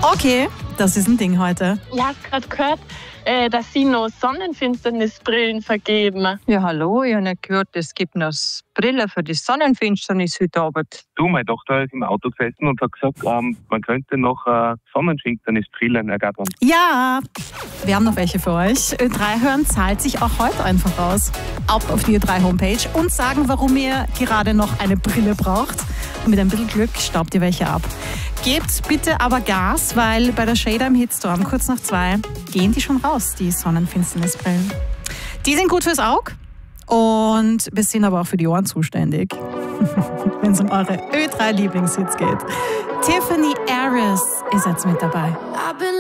Okay, das ist ein Ding heute. Ich habe gerade gehört, dass Sie noch Sonnenfinsternisbrillen vergeben. Ja, hallo, ich habe nicht gehört, es gibt noch Brillen für die Sonnenfinsternis heute Abend. Du, meine Tochter ist im Auto gesessen und hat gesagt, man könnte noch Sonnenfinsternisbrillen ergattern. Ja, wir haben noch welche für euch. Ö3 hören zahlt sich auch heute einfach aus. Ab auf die Ö3 Homepage und sagen, warum ihr gerade noch eine Brille braucht. Und mit ein bisschen Glück staubt ihr welche ab. Gebt bitte aber Gas, weil bei der Shader im Hitstorm kurz nach 2 gehen die schon raus, die Sonnenfinsternisbrillen. Die sind gut fürs Auge und wir sind aber auch für die Ohren zuständig, wenn es um eure Ö3 Lieblingshits geht. Tiffany Harris ist jetzt mit dabei.